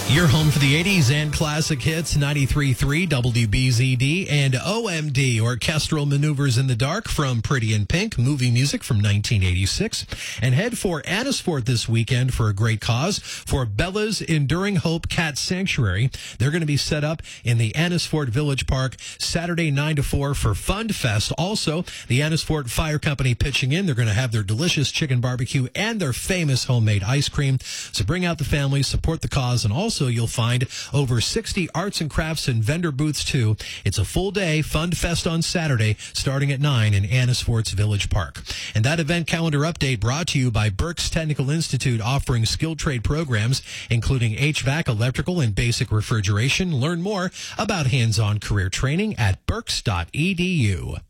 Your home for the 80s and classic hits, 93.3 WBZD and OMD, Orchestral Maneuvers in the Dark from Pretty in Pink, movie music from 1986. And head for Annisfort this weekend for a great cause, for Bella's Enduring Hope Cat Sanctuary. They're going to be set up in the Annisfort Village Park Saturday 9 to 4 for Fund Fest. Also, the Annisfort Fire Company pitching in. They're going to have their delicious chicken barbecue and their famous homemade ice cream. So bring out the family, support the cause, and also you'll find over 60 arts and crafts and vendor booths too. It's a full day Fund Fest on Saturday starting at 9 in Annisfort's Village Park. And that event calendar update brought to you by Berks Technical Institute, offering skilled trade programs including HVAC, electrical, and basic refrigeration. Learn more about hands-on career training at berks.edu.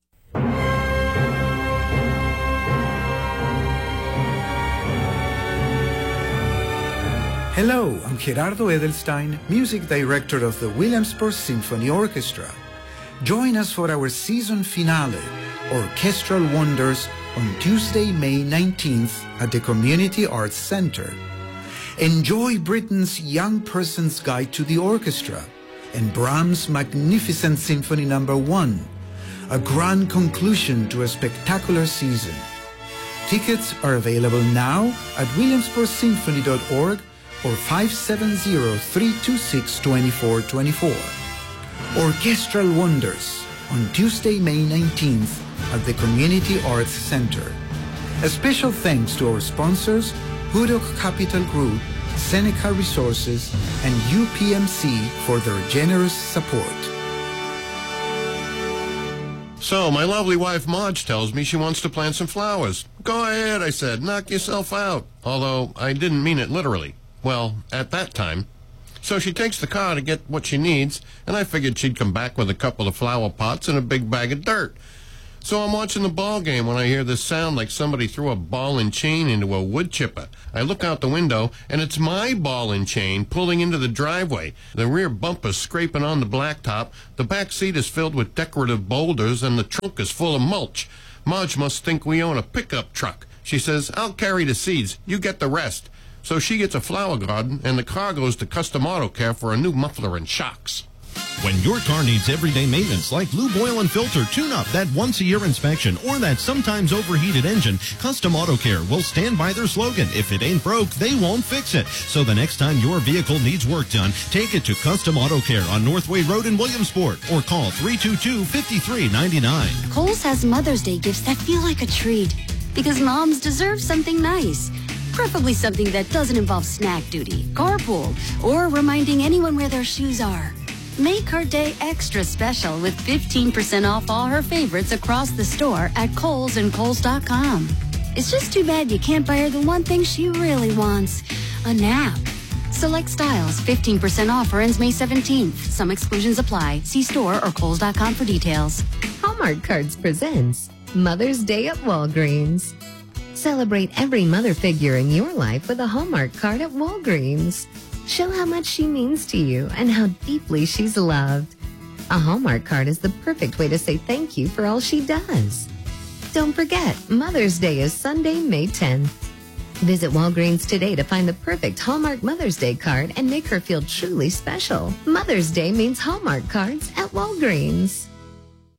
Hello, I'm Gerardo Edelstein, music director of the Williamsport Symphony Orchestra. Join us for our season finale, Orchestral Wonders, on Tuesday, May 19th at the Community Arts Center. Enjoy Britain's Young Person's Guide to the Orchestra and Brahms' magnificent Symphony No. 1, a grand conclusion to a spectacular season. Tickets are available now at williamsportsymphony.org or 570-326-2424. Orchestral Wonders on Tuesday, May 19th at the Community Arts Center. A special thanks to our sponsors, Hudok Capital Group, Seneca Resources, and UPMC for their generous support. So, my lovely wife Marge tells me she wants to plant some flowers. Go ahead, I said, knock yourself out. Although, I didn't mean it literally. Well, at that time. So she takes the car to get what she needs, and I figured she'd come back with a couple of flower pots and a big bag of dirt. So I'm watching the ball game when I hear this sound like somebody threw a ball and chain into a wood chipper. I look out the window, and it's my ball and chain pulling into the driveway. The rear bumper's scraping on the blacktop, the back seat is filled with decorative boulders, and the trunk is full of mulch. Marge must think we own a pickup truck. She says, I'll carry the seeds, you get the rest. So she gets a flower garden, and the car goes to Custom Auto Care for a new muffler and shocks. When your car needs everyday maintenance like lube, oil, and filter, tune-up, that once-a-year inspection, or that sometimes overheated engine, Custom Auto Care will stand by their slogan, if it ain't broke, they won't fix it. So the next time your vehicle needs work done, take it to Custom Auto Care on Northway Road in Williamsport, or call 322-5399. Kohl's has Mother's Day gifts that feel like a treat, because moms deserve something nice. Preferably something that doesn't involve snack duty, carpool, or reminding anyone where their shoes are. Make her day extra special with 15% off all her favorites across the store at Kohl's and Kohls.com. It's just too bad you can't buy her the one thing she really wants, a nap. Select styles, 15% off or ends May 17th. Some exclusions apply. See store or Kohls.com for details. Hallmark Cards presents Mother's Day at Walgreens. Celebrate every mother figure in your life with a Hallmark card at Walgreens. Show how much she means to you and how deeply she's loved. A Hallmark card is the perfect way to say thank you for all she does. Don't forget, Mother's Day is Sunday, May 10th. Visit Walgreens today to find the perfect Hallmark Mother's Day card and make her feel truly special. Mother's Day means Hallmark cards at Walgreens.